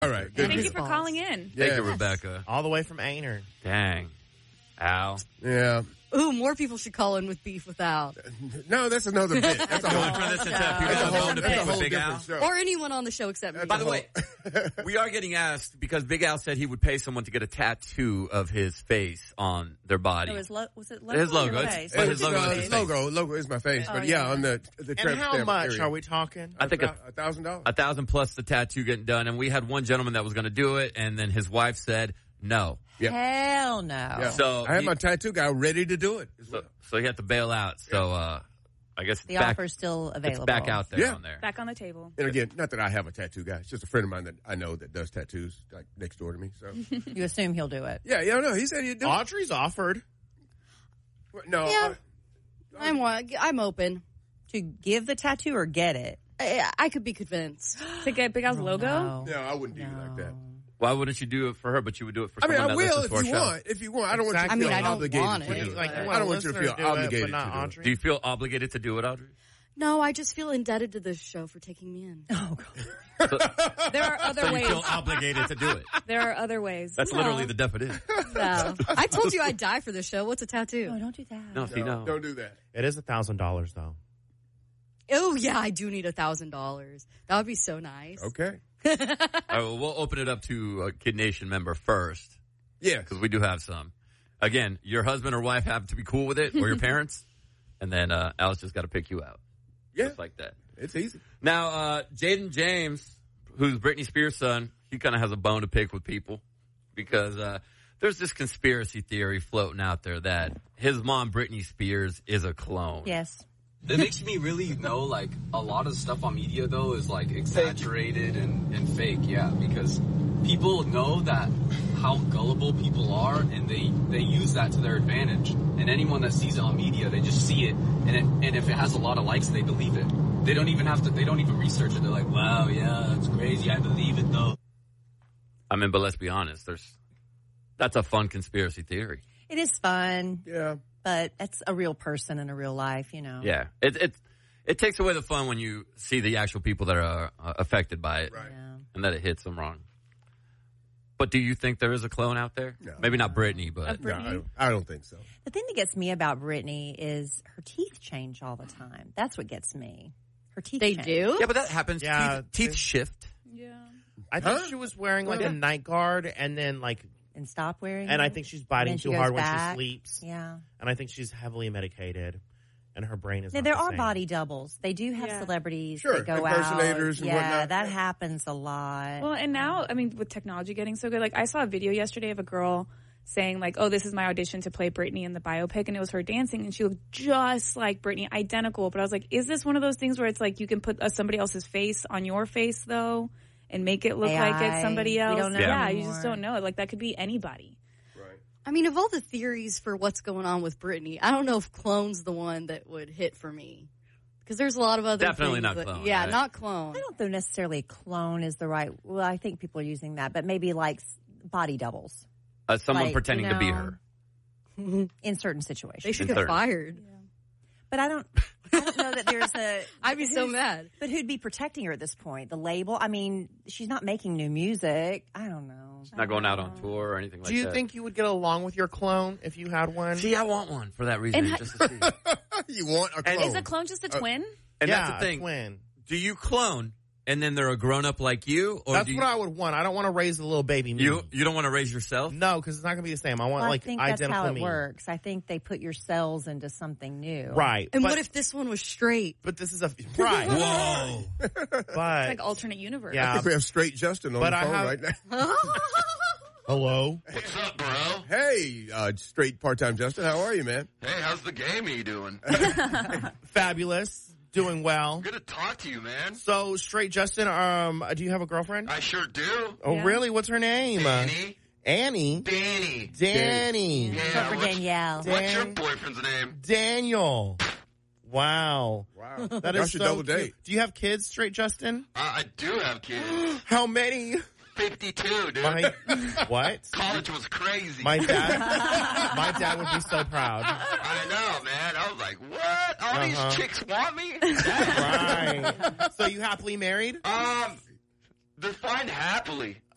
All right. Thank you for calling in. Thank you, Rebecca. All the way from Ainer. Dang. Al. Yeah. Ooh, more people should call in with beef with Al. No, that's another bit. That's a You whole, want to turn this into that's a people whole, going to that's a pick with whole Big Al? different show. Or anyone on the show except me. By the way, we are getting asked because Big Al said he would pay someone to get a tattoo of his face on their body. Was it logo? His logo. or It's- face? but his logo is his face. Logo is my face. But yeah, on the And tramp how stamp much area. are we talking? I think $1,000. 1,000 plus the tattoo getting done. And we had one gentleman that was going to do it, and then his wife said no. Yeah. Hell no. Yeah. So I had my tattoo guy ready to do it. So he had to bail out. So I guess The it's back, offer's still available. it's back out there Yeah. on there. Back on the table. And again, not that I have a tattoo guy. It's just a friend of mine that I know that does tattoos, like next door to me. So You assume he'll do it. yeah, no. He said he'd do it. Audrey's offered. No, Yeah. I'm open. To give the tattoo or get it? I could be convinced. To get Big Al's logo? No. no, I wouldn't do you like that. Why wouldn't you do it for her, but you would do it for I mean, someone I that will listens if to our you show? want. If you want, I don't want you to I mean, feel I don't obligated want to it. do it. Like, I don't want you to feel obligated but not to do it. Audrey. Do you feel obligated to do it, Audrey? No, I just feel indebted to this show for taking me in. Oh, God. There are other So you ways. feel obligated to do it. There are other ways. That's literally the definition. No. I told you I'd die for this show. What's a tattoo? No, don't do that. No, see, no. Don't do that. It is $1,000 though. Oh, yeah, I do need $1,000. That would be so nice. Okay. All right, well, we'll open it up to a Kid Nation member first. Yeah. Because we do have some. Again, your husband or wife have to be cool with it, or your parents, and then Alice just got to pick you out. Yeah. Just like that. It's easy. Now, Jaden James, who's Britney Spears' son, he kind of has a bone to pick with people because there's this conspiracy theory floating out there that his mom, Britney Spears, is a clone. Yes. It makes me really know, like, a lot of stuff on media, though, is, like, exaggerated and fake, yeah, because people know that how gullible people are, and they use that to their advantage. And anyone that sees it on media, they just see it, and if it has a lot of likes, they believe it. They don't even research it. They're like, wow, yeah, that's crazy, I believe it, though. I mean, but let's be honest, that's a fun conspiracy theory. It is fun. Yeah. But it's a real person in a real life, you know. Yeah. It takes away the fun when you see the actual people that are affected by it. Right. Yeah. And that it hits them wrong. But do you think there is a clone out there? No. Maybe not Britney, but No, I don't think so. The thing that gets me about Britney is her teeth change all the time. That's what gets me. Her teeth They change. do? yeah, but that happens. Yeah. Teeth shift. Yeah. I think Huh? she was wearing like a night guard and then like, And stop wearing and it. I think she's biting And then she too goes hard back. when she sleeps. Yeah. And I think she's heavily medicated and her brain is Now, not there the are same. body doubles. They do have Yeah. celebrities Sure, that go impersonators out. and Yeah, whatnot. that happens a lot. Well, and now, I mean, with technology getting so good, like I saw a video yesterday of a girl saying like, oh, this is my audition to play Britney in the biopic, and it was her dancing, and she looked just like Britney, identical. But I was like, is this one of those things where it's like you can put somebody else's face on your face though and make it look like it's somebody We else? don't know Yeah, you anymore. just don't know it. Like that could be anybody. I mean, of all the theories for what's going on with Britney, I don't know if clone's the one that would hit for me. Because there's a lot of other Definitely things not that- clone, Yeah, right? not clone. I don't know necessarily clone is the right. Well, I think people are using that, but maybe like body doubles Someone Like, pretending you to be know, her. in certain situations. They should In get third. fired. But I don't know that there's a. I'd be so who's- mad. But who'd be protecting her at this point? The label? I mean, she's not making new music. I don't know. Not going out on tour or anything like that. Do you think you would get along with your clone if you had one? See, I want one for that reason. And just to see. You want a clone? Is a clone just a twin? And yeah, that's the thing. a twin. Do you clone and then they're a grown up like you, or That's do you, what I would want. I don't want to raise a little baby me. you don't want to raise yourself? No, because it's not going to be the same. I want Well, I like think that's identical how it me. works. I think they put your cells into something new. Right. And but, what if this one was straight? But this is a right. Whoa! But It's like alternate universe. I yeah. think we have straight Justin on But the I phone have- right now. Hello. What's up, bro? Hey, straight part-time Justin, how are you, man? Hey, how's the game you doing? Fabulous. Doing well. Good to talk to you, man. So, straight Justin, do you have a girlfriend? I sure do. Oh, Yeah. really? What's her name? Danny. Annie. Danny. Danny. Yeah, Except for Danielle. What's your Dan- boyfriend's name? Daniel. Wow. Wow. That Y'all is should so double date. cute. Do you have kids, straight Justin? I do have kids. How many? 52, dude. What? College was crazy. My dad would be so proud. I know, man. I was like, what? All these chicks want me? Right. So you happily married? Define happily.